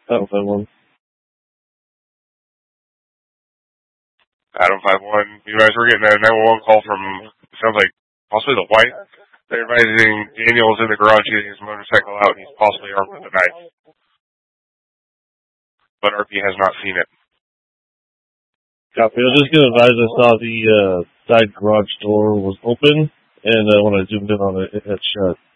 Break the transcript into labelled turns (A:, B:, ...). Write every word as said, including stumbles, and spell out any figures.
A: Adam five one.
B: Adam five one. You guys, we're getting a nine one one call from, sounds like possibly the White. They're advising Daniel's in the garage getting his motorcycle out, and he's possibly armed with a knife. But R P has not seen it.
A: Copy. I was just going to advise I saw the uh, side garage door was open, and uh, when I zoomed in on it, it had shut.